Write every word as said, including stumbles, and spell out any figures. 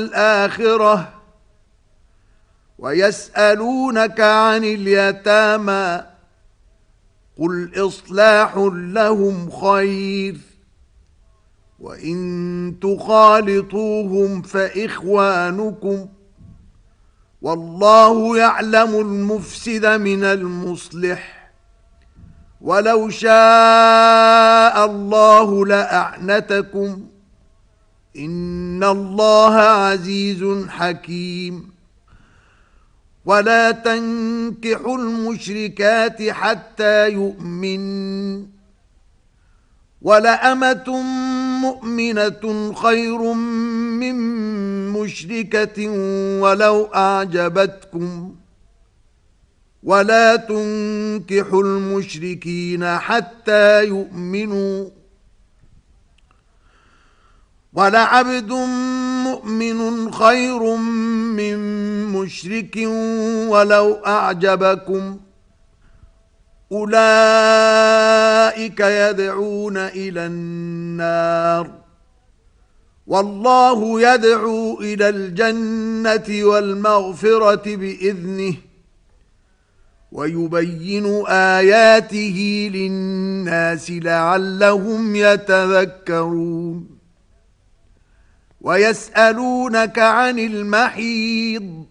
الآخرة ويسألونك عن اليتامى قل إصلاح لهم خير وإن تخالطوهم فإخوانكم والله يعلم المفسد من المصلح ولو شاء الله لأعنتكم إن الله عزيز حكيم ولا تنكحوا المشركات حتى يؤمن ولأمة مؤمنة خير من مشركة ولو أعجبتكم ولا تنكحوا المشركين حتى يؤمنوا ولعبد مؤمن خير من مشرك ولو أعجبكم أولئك يدعون إلى النار والله يدعو إلى الجنة والمغفرة بإذنه ويبين آياته للناس لعلهم يتذكرون ويسألونك عن المحيض